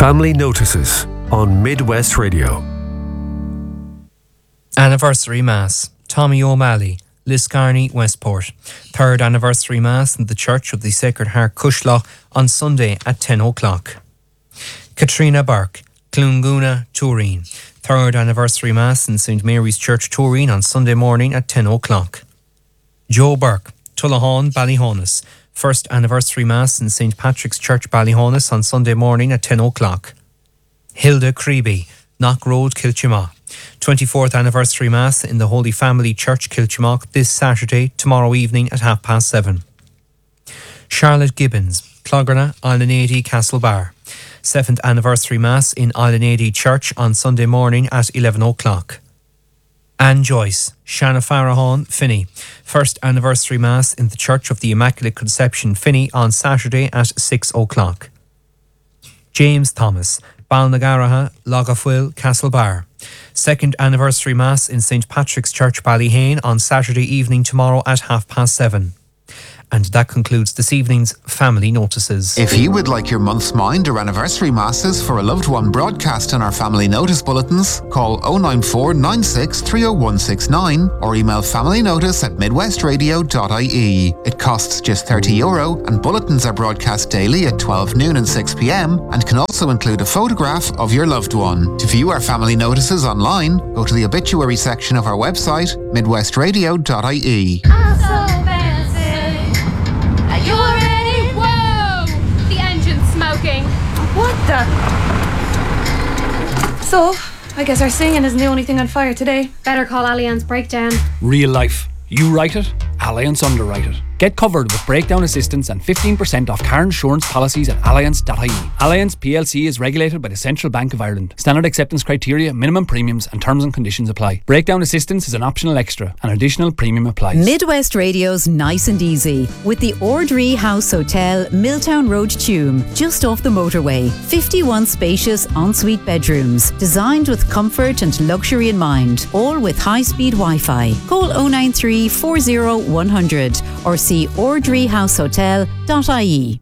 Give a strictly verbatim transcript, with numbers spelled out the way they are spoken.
Family Notices on Midwest Radio. Anniversary Mass. Tommy O'Malley, Liscarney, Westport. Third Anniversary Mass in the Church of the Sacred Heart, Cushloch on Sunday at ten o'clock. Katrina Burke, Clunguna, Turin. Third Anniversary Mass in Saint Mary's Church, Turin on Sunday morning at ten o'clock. Joe Burke, Tullahawn, Ballyhonus. First Anniversary Mass in Saint Patrick's Church, Ballyhonus on Sunday morning at ten o'clock. Hilda Creeby, Knock Road, Kiltimagh. twenty-fourth Anniversary Mass in the Holy Family Church, Kiltimagh this Saturday, tomorrow evening at half past seven. Charlotte Gibbons, Clogherna, Islanady, Castlebar. seventh Anniversary Mass in Islanady Church on Sunday morning at eleven o'clock. Anne Joyce, Shanna Farahon, Finney. First Anniversary Mass in the Church of the Immaculate Conception, Finney on Saturday at six o'clock. James Thomas, Balnagaraha, Logafuil, Castlebar. Second Anniversary Mass in Saint Patrick's Church, Ballyhane on Saturday evening tomorrow at half past seven. And that concludes this evening's Family Notices. If you would like your month's mind or anniversary masses for a loved one broadcast on our Family Notice bulletins, call oh nine four nine six three oh one six nine or email familynotice at midwestradio dot I E. It costs just thirty euro and bulletins are broadcast daily at twelve noon and six p.m. and can also include a photograph of your loved one. To view our Family Notices online, go to the obituary section of our website, midwestradio dot I E. You already? Whoa! The engine's smoking. What the? So, I guess our singing isn't the only thing on fire today. Better call Allianz Breakdown. Real life. You write it, Allianz underwrite it. Get covered with breakdown assistance and fifteen percent off car insurance policies at allianz dot I E. Allianz P L C is regulated by the Central Bank of Ireland. Standard acceptance criteria, minimum premiums and terms and conditions apply. Breakdown assistance is an optional extra. An additional premium applies. Midwest Radio's Nice and Easy with the Ordree House Hotel, Milltown Road, Tuam, just off the motorway. fifty-one spacious ensuite bedrooms, designed with comfort and luxury in mind, all with high-speed Wi-Fi. Call oh nine three four oh one hundred or see ordree house hotel dot I E.